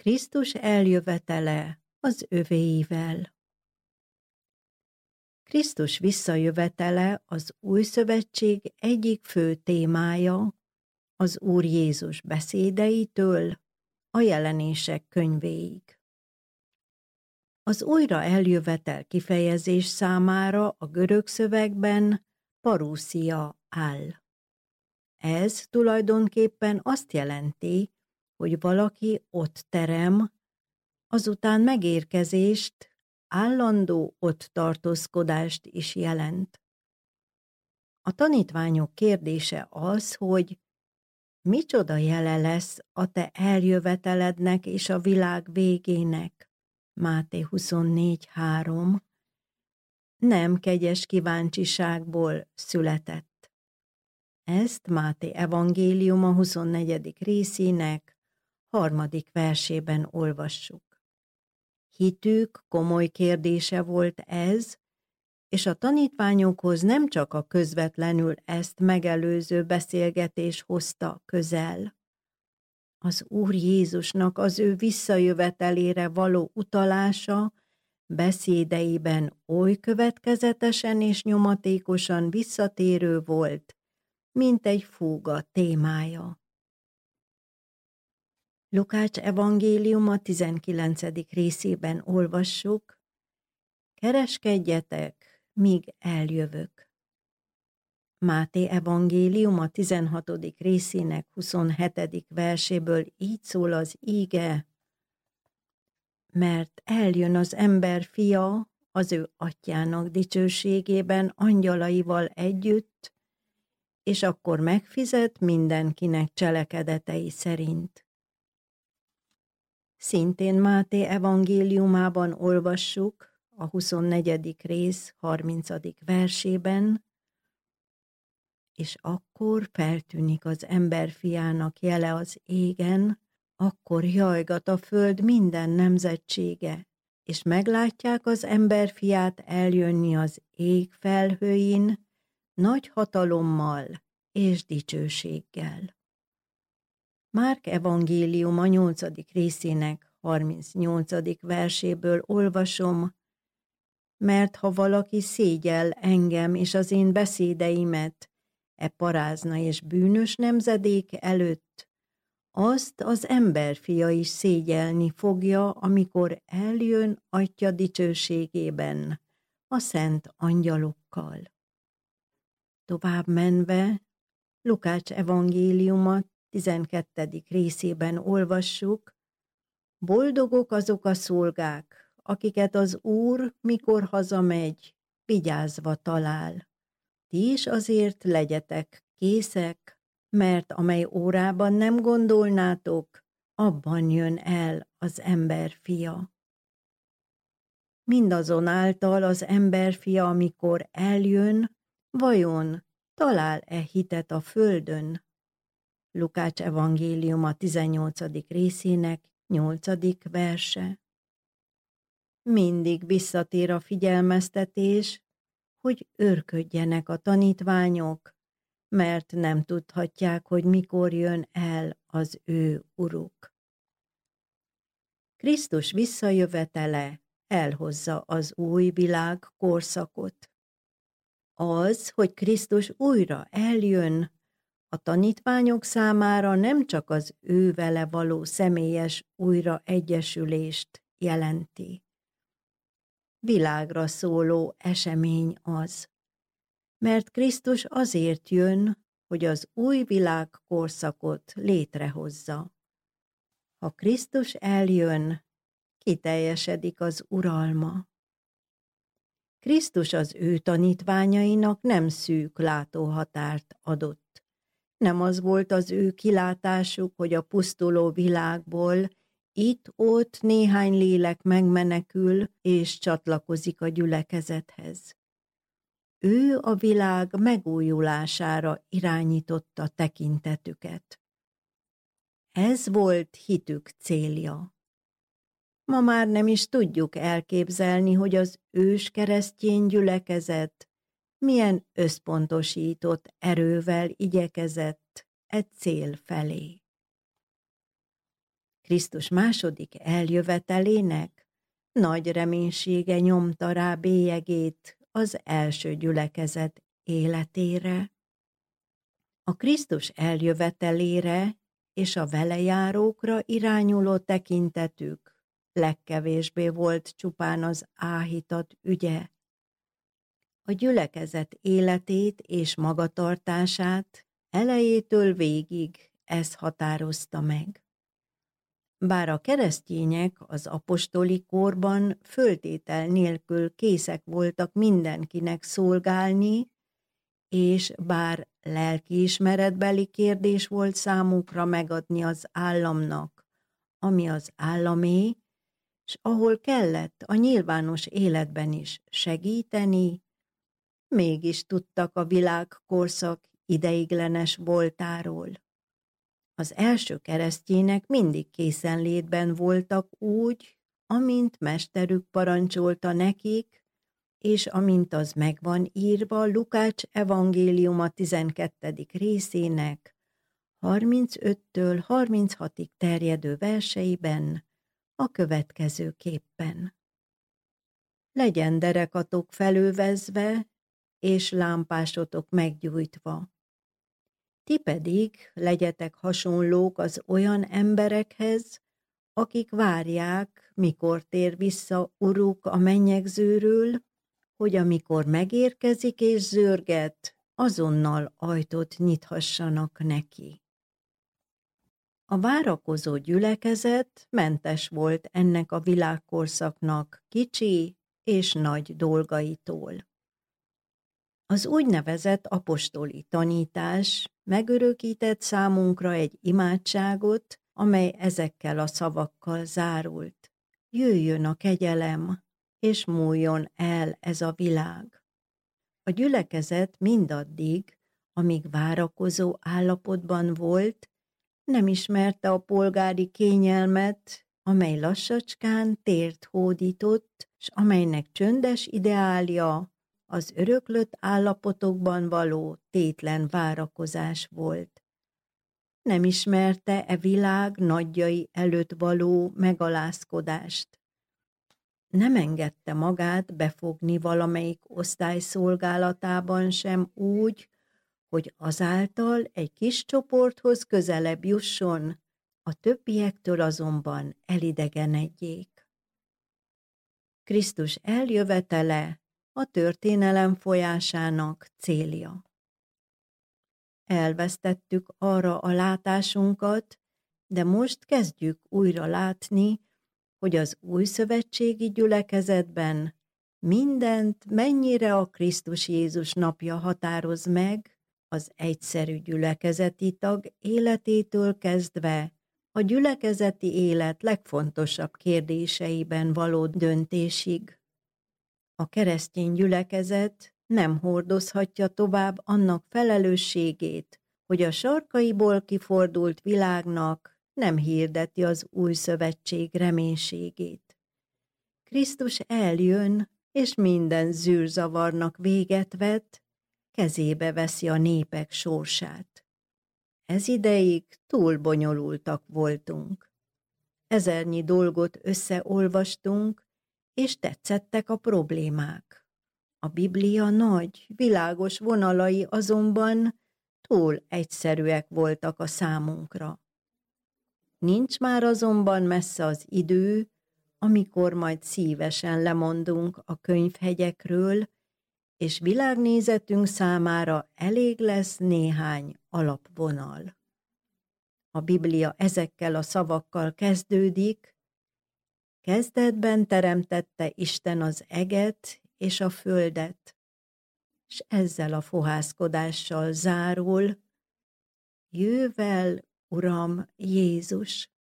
Krisztus eljövetele az övéivel. Krisztus visszajövetele az Új Szövetség egyik fő témája, az Úr Jézus beszédeitől a Jelenések könyvéig. Az újra eljövetel kifejezés számára a görög szövegben parousia áll. Ez tulajdonképpen azt jelenti, hogy valaki ott terem, azután megérkezést, állandó ott tartózkodást is jelent. A tanítványok kérdése az, hogy micsoda jele lesz a te eljövetelednek és a világ végének, Máté 24:3, nem kegyes kíváncsiságból született. Ezt Máté evangéliuma 24. részének 3. versében olvassuk. Hitük komoly kérdése volt ez, és a tanítványokhoz nem csak a közvetlenül ezt megelőző beszélgetés hozta közel. Az Úr Jézusnak az ő visszajövetelére való utalása beszédeiben oly következetesen és nyomatékosan visszatérő volt, mint egy fúga témája. Lukács evangéliuma 19. részében olvassuk, kereskedjetek, míg eljövök. Máté evangéliuma 16. részének 27. verséből így szól az íge, mert eljön az ember fia az ő atyának dicsőségében angyalaival együtt, és akkor megfizet mindenkinek cselekedetei szerint. Szintén Máté evangéliumában olvassuk a 24. rész 30. versében, és akkor feltűnik az emberfiának jele az égen, akkor jajgat a föld minden nemzetsége, és meglátják az emberfiát eljönni az ég felhőin, nagy hatalommal és dicsőséggel. Márk evangéliuma 8. részének 38. verséből olvasom, mert ha valaki szégyel engem és az én beszédeimet e parázna és bűnös nemzedék előtt, azt az emberfia is szégyelni fogja, amikor eljön Atya dicsőségében a szent angyalokkal. Tovább menve, Lukács evangéliuma 12. részében olvassuk, boldogok azok a szolgák, akiket az Úr, mikor hazamegy, vigyázva talál. Ti is azért legyetek készek, mert amely órában nem gondolnátok, abban jön el az emberfia. Mindazonáltal az emberfia, amikor eljön, vajon talál-e hitet a földön? Lukács evangéliuma 18. részének 8. verse. Mindig visszatér a figyelmeztetés, hogy őrködjenek a tanítványok, mert nem tudhatják, hogy mikor jön el az ő uruk. Krisztus visszajövetele elhozza az új világ korszakot. Az, hogy Krisztus újra eljön, a tanítványok számára nem csak az ő vele való személyes újraegyesülést jelenti. Világra szóló esemény az, mert Krisztus azért jön, hogy az új világ korszakot létrehozza. Ha Krisztus eljön, kiteljesedik az uralma. Krisztus az ő tanítványainak nem szűk látóhatárt adott. Nem az volt az ő kilátásuk, hogy a pusztuló világból itt-ott néhány lélek megmenekül és csatlakozik a gyülekezethez. Ő a világ megújulására irányította tekintetüket. Ez volt hitük célja. Ma már nem is tudjuk elképzelni, hogy az ős keresztény gyülekezet milyen összpontosított erővel igyekezett e cél felé. Krisztus második eljövetelének nagy reménysége nyomta rá bélyegét az első gyülekezet életére. A Krisztus eljövetelére és a velejárókra irányuló tekintetük legkevésbé volt csupán az áhítat ügye. A gyülekezet életét és magatartását elejétől végig ez határozta meg. Bár a keresztények az apostoli korban föltétel nélkül készek voltak mindenkinek szolgálni, és bár lelkiismeretbeli kérdés volt számukra megadni az államnak, ami az államé, s ahol kellett a nyilvános életben is segíteni, mégis tudtak a világkorszak ideiglenes voltáról. Az első keresztények mindig készenlétben voltak úgy, amint mesterük parancsolta nekik, és amint az megvan írva Lukács evangéliuma 12. részének 35-től 36-ig terjedő verseiben a következőképpen. Legyen derekatok felővezve, és lámpásotok meggyújtva. Ti pedig legyetek hasonlók az olyan emberekhez, akik várják, mikor tér vissza uruk a mennyegzőről, hogy amikor megérkezik és zörget, azonnal ajtót nyithassanak neki. A várakozó gyülekezet mentes volt ennek a világkorszaknak kicsi és nagy dolgaitól. Az úgynevezett apostoli tanítás megörökített számunkra egy imádságot, amely ezekkel a szavakkal zárult. Jöjjön a kegyelem, és múljon el ez a világ. A gyülekezet mindaddig, amíg várakozó állapotban volt, nem ismerte a polgári kényelmet, amely lassacskán tért hódított, s amelynek csöndes ideálja az öröklött állapotokban való tétlen várakozás volt. Nem ismerte e világ nagyjai előtt való megalázkodást. Nem engedte magát befogni valamelyik osztály szolgálatában sem úgy, hogy azáltal egy kis csoporthoz közelebb jusson, a többiektől azonban elidegenedjék. Krisztus eljövetele a történelem folyásának célja. Elvesztettük arra a látásunkat, de most kezdjük újra látni, hogy az újszövetségi gyülekezetben mindent mennyire a Krisztus Jézus napja határoz meg, az egyszerű gyülekezeti tag életétől kezdve a gyülekezeti élet legfontosabb kérdéseiben való döntésig. A keresztény gyülekezet nem hordozhatja tovább annak felelősségét, hogy a sarkaiból kifordult világnak nem hirdeti az új szövetség reménységét. Krisztus eljön, és minden zűrzavarnak véget vet, kezébe veszi a népek sorsát. Ez ideig túl bonyolultak voltunk. Ezernyi dolgot összeolvastunk, és tetszettek a problémák. A Biblia nagy, világos vonalai azonban túl egyszerűek voltak a számunkra. Nincs már azonban messze az idő, amikor majd szívesen lemondunk a könyvhegyekről, és világnézetünk számára elég lesz néhány alapvonal. A Biblia ezekkel a szavakkal kezdődik: kezdetben teremtette Isten az eget és a földet, és ezzel a fohászkodással zárul: jöjj el, Uram Jézus!